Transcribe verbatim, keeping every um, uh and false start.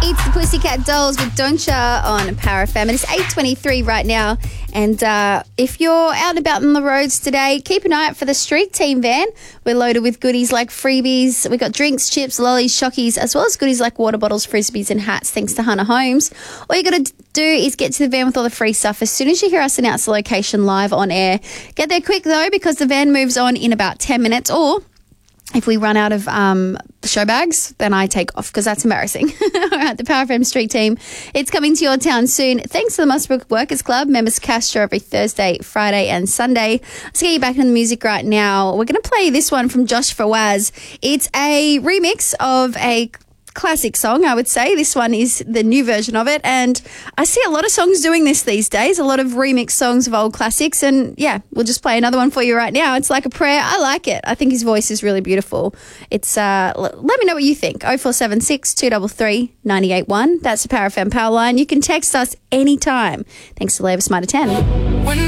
It's the Pussycat Dolls with Doncha on Power F M. And it's eight twenty-three right now. And uh, if you're out and about on the roads today, keep an eye out for the street team van. We're loaded with goodies like freebies. We've got drinks, chips, lollies, shockies, as well as goodies like water bottles, frisbees and hats, thanks to Hannah Holmes. All you got to do is get to the van with all the free stuff as soon as you hear us announce the location live on air. Get there quick, though, because the van moves on in about ten minutes, or if we run out of um, show bags, then I take off because that's embarrassing. All right, the Power F M Street Team, it's coming to your town soon. Thanks to the Musbrook Workers Club, members Castro every Thursday, Friday and Sunday. Let's get you back in the music right now. We're going to play this one from Josh Fawaz. It's a remix of a classic song, I would say. This one is the new version of it, and I see a lot of songs doing this these days, a lot of remix songs of old classics, and yeah, we'll just play another one for you right now. It's Like a Prayer. I like it. I think his voice is really beautiful. It's uh l- let me know what you think. oh four seven six, two three three, nine eight one. That's the Power F M power line. You can text us anytime. Thanks to Labour Smarter ten. When